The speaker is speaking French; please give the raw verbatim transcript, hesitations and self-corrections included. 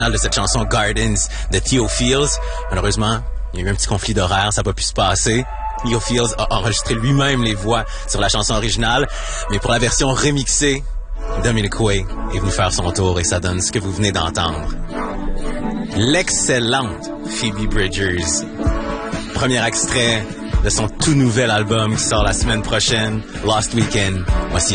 de cette chanson Gardens de Theo Fields. Malheureusement, il y a eu un petit conflit d'horaire, ça n'a pas pu se passer. Theo Fields a enregistré lui-même les voix sur la chanson originale, mais pour la version remixée, Dominic Way est venu faire son tour et ça donne ce que vous venez d'entendre. L'excellente Phoebe Bridgers. Premier extrait de son tout nouvel album qui sort la semaine prochaine, Lost Weekend. Voici